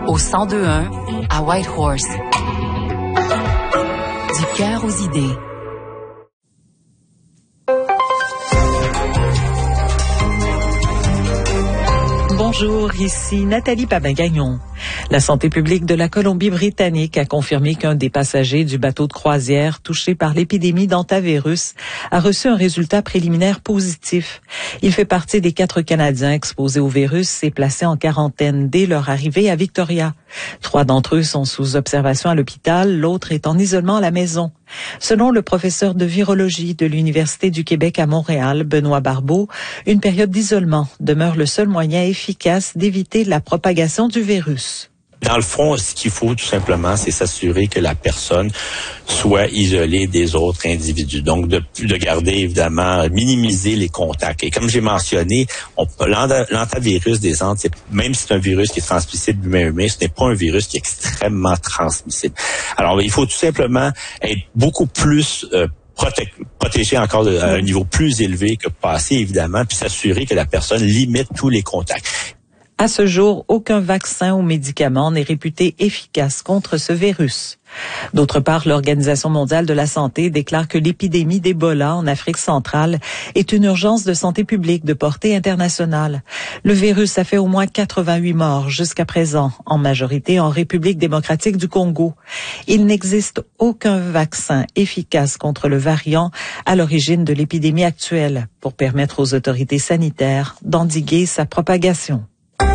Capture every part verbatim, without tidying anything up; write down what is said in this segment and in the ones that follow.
au cent deux point un à Whitehorse. Du cœur aux idées. Bonjour, ici Nathalie Papin-Gagnon. La santé publique de la Colombie-Britannique a confirmé qu'un des passagers du bateau de croisière touché par l'épidémie d'hantavirus a reçu un résultat préliminaire positif. Il fait partie des quatre Canadiens exposés au virus et placés en quarantaine dès leur arrivée à Victoria. Trois d'entre eux sont sous observation à l'hôpital, l'autre est en isolement à la maison. Selon le professeur de virologie de l'Université du Québec à Montréal, Benoît Barbeau, une période d'isolement demeure le seul moyen efficace d'éviter la propagation du virus. Dans le fond, ce qu'il faut tout simplement, c'est s'assurer que la personne soit isolée des autres individus. Donc, de, de garder, évidemment, minimiser les contacts. Et comme j'ai mentionné, on, l'hantavirus des Andes, c'est, même si c'est un virus qui est transmissible d'humain-humain, ce n'est pas un virus qui est extrêmement transmissible. Alors, il faut tout simplement être beaucoup plus euh, Proté- protéger encore de, à un niveau plus élevé que passé, évidemment, puis s'assurer que la personne limite tous les contacts. À ce jour, aucun vaccin ou médicament n'est réputé efficace contre ce virus. D'autre part, l'Organisation mondiale de la santé déclare que l'épidémie d'Ebola en Afrique centrale est une urgence de santé publique de portée internationale. Le virus a fait au moins quatre-vingt-huit morts jusqu'à présent, en majorité en République démocratique du Congo. Il n'existe aucun vaccin efficace contre le variant à l'origine de l'épidémie actuelle pour permettre aux autorités sanitaires d'endiguer sa propagation.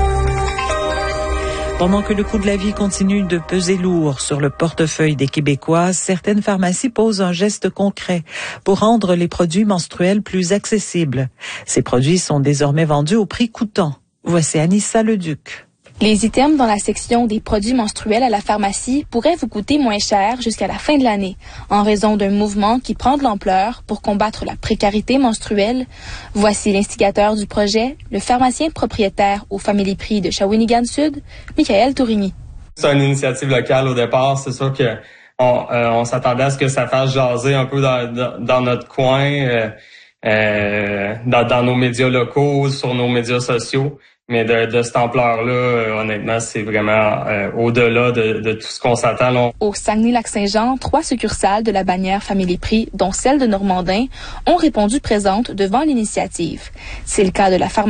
Pendant que le coût de la vie continue de peser lourd sur le portefeuille des Québécois, certaines pharmacies posent un geste concret pour rendre les produits menstruels plus accessibles. Ces produits sont désormais vendus au prix coûtant. Voici Anissa Leduc. Les items dans la section des produits menstruels à la pharmacie pourraient vous coûter moins cher jusqu'à la fin de l'année, en raison d'un mouvement qui prend de l'ampleur pour combattre la précarité menstruelle. Voici l'instigateur du projet, le pharmacien propriétaire au Family Prix de Shawinigan-Sud, Michael Tourigny. C'est une initiative locale au départ. C'est sûr que on, euh, on s'attendait à ce que ça fasse jaser un peu dans, dans, dans notre coin, euh, euh, dans, dans nos médias locaux, sur nos médias sociaux. Mais de, de cette ampleur-là, euh, honnêtement, c'est vraiment euh, au-delà de, de tout ce qu'on s'attend. Là. Au Saguenay-Lac-Saint-Jean, trois succursales de la bannière Family Prix, dont celle de Normandin, ont répondu présentes devant l'initiative. C'est le cas de la pharmacie